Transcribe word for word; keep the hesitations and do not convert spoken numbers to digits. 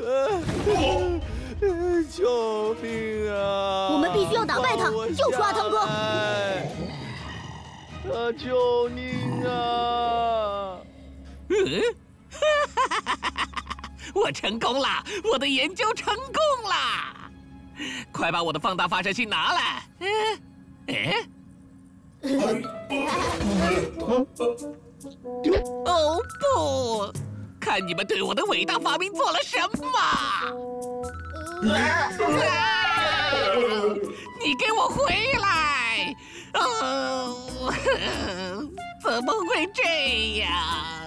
救命啊！ 我们必须要打败他，救出阿汤哥！ 啊！救命啊！ 嗯，哈哈哈哈哈！我成功了，我的研究成功了！快把我的放大发射器拿来！嗯，哎。哦不！看你们对我的伟大发明做了什么！啊、你给我回来！哦，怎么会这样？